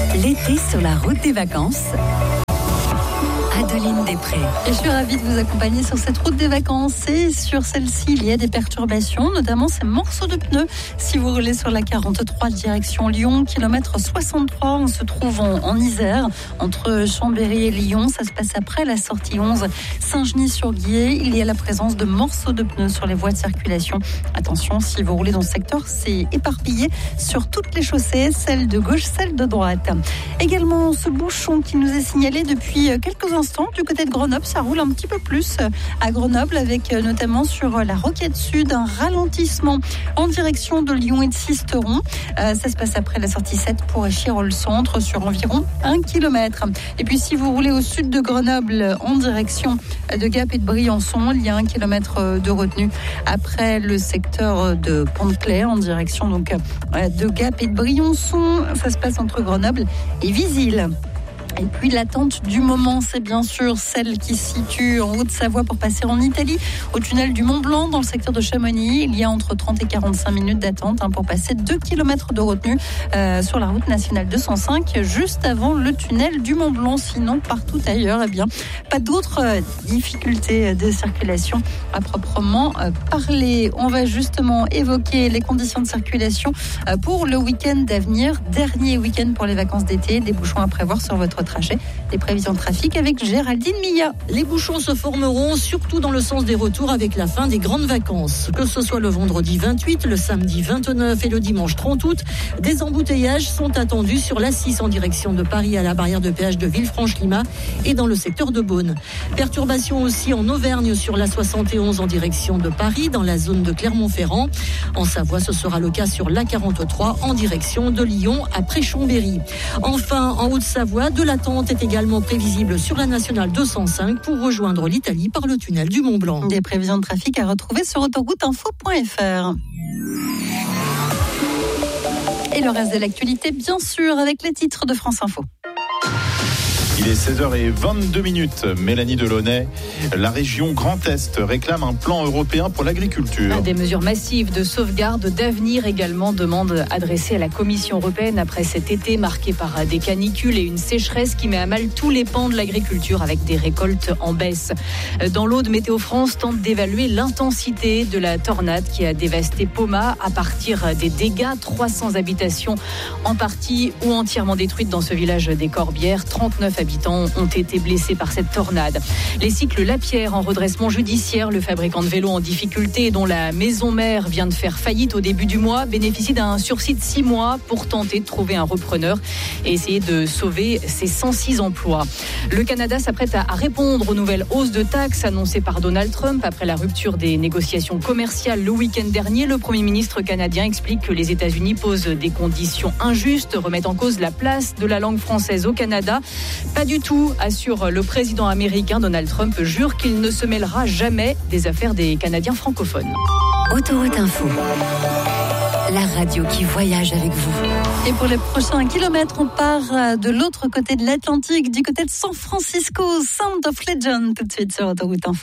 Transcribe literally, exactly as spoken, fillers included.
L'été sur la route des vacances. Adeline Després. Et je suis ravie de vous accompagner sur cette route des vacances. Et sur celle-ci, il y a des perturbations, notamment ces morceaux de pneus. Si vous roulez sur la quarante-trois direction Lyon, kilomètre soixante-trois, on se trouve en, en Isère, entre Chambéry et Lyon. Ça se passe après la sortie onze, Saint-Genis-sur-Guiers. Il y a la présence de morceaux de pneus sur les voies de circulation. Attention, si vous roulez dans ce secteur, c'est éparpillé sur toutes les chaussées, celle de gauche, celle de droite. Également, ce bouchon qui nous est signalé depuis quelques instants du côté de Grenoble, ça roule un petit peu plus à Grenoble, avec notamment sur la Roquette Sud un ralentissement en direction de Lyon et de Sisteron. Euh, ça se passe après la sortie sept pour Échirolles-Centre sur environ un kilomètre. Et puis si vous roulez au sud de Grenoble en direction de Gap et de Briançon, il y a un kilomètre de retenue après le secteur de Pont-de-Clair en direction donc de Gap et de Briançon. Ça se passe entre Grenoble et Visil. Et puis l'attente du moment, c'est bien sûr celle qui se situe en Haute-Savoie pour passer en Italie, au tunnel du Mont-Blanc dans le secteur de Chamonix. Il y a entre trente et quarante-cinq minutes d'attente hein, pour passer deux kilomètres de retenue euh, sur la route nationale deux cent cinq, juste avant le tunnel du Mont-Blanc. Sinon, partout ailleurs, eh bien, pas d'autres euh, difficultés de circulation à proprement euh, parler. On va justement évoquer les conditions de circulation euh, pour le week-end à venir, dernier week-end pour les vacances d'été, des bouchons à prévoir sur votre trajet. Les prévisions de trafic avec Géraldine Milla. Les bouchons se formeront surtout dans le sens des retours avec la fin des grandes vacances. Que ce soit le vendredi vingt-huit, le samedi vingt-neuf et le dimanche trente août, des embouteillages sont attendus sur l'A six en direction de Paris à la barrière de péage de Villefranche-Lima et dans le secteur de Beaune. Perturbations aussi en Auvergne sur l'A soixante et onze en direction de Paris dans la zone de Clermont-Ferrand. En Savoie, ce sera le cas sur l'A quarante-trois en direction de Lyon après Chambéry. Enfin, en Haute-Savoie, de l'attente est également prévisible sur la nationale deux cent cinq pour rejoindre l'Italie par le tunnel du Mont-Blanc. Des prévisions de trafic à retrouver sur autoroute info point f r. Et le reste de l'actualité, bien sûr, avec les titres de France Info. Il est seize heures vingt-deux minutes. Mélanie Delaunay, la région Grand Est réclame un plan européen pour l'agriculture. Des mesures massives de sauvegarde d'avenir également, demande adressée à la Commission européenne après cet été marqué par des canicules et une sécheresse qui met à mal tous les pans de l'agriculture avec des récoltes en baisse. Dans l'Aude, Météo France tente d'évaluer l'intensité de la tornade qui a dévasté Poma à partir des dégâts. trois cents habitations en partie ou entièrement détruites dans ce village des Corbières. trente-neuf habitants ont été blessés par cette tornade. Les cycles Lapierre en redressement judiciaire, le fabricant de vélos en difficulté dont la maison mère vient de faire faillite au début du mois, bénéficie d'un sursis de six mois pour tenter de trouver un repreneur et essayer de sauver ses cent six emplois. Le Canada s'apprête à répondre aux nouvelles hausses de taxes annoncées par Donald Trump après la rupture des négociations commerciales le week-end dernier. Le Premier ministre canadien explique que les États-Unis posent des conditions injustes, remettent en cause la place de la langue française au Canada. Pas du tout, assure le président américain. Donald Trump jure qu'il ne se mêlera jamais des affaires des Canadiens francophones. Autoroute Info, la radio qui voyage avec vous. Et pour les prochains kilomètres, on part de l'autre côté de l'Atlantique, du côté de San Francisco. Sound of Legend, tout de suite sur Autoroute Info.